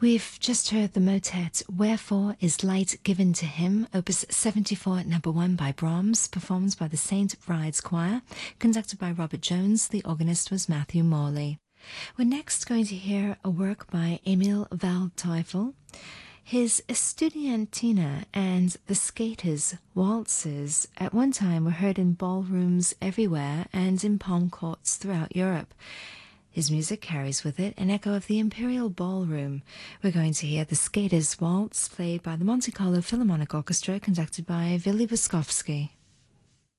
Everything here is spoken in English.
We've just heard the motet Wherefore is Light Given to Him, Opus 74, number 1 by Brahms, performed by the St. Bride's Choir, conducted by Robert Jones. The organist was Matthew Morley. We're next going to hear a work by Emil Waldteufel. His Estudiantina and the Skaters' waltzes at one time were heard in ballrooms everywhere and in palm courts throughout Europe. His music carries with it an echo of the Imperial Ballroom. We're going to hear the Skaters' Waltz, played by the Monte Carlo Philharmonic Orchestra, conducted by Vili Boskovsky.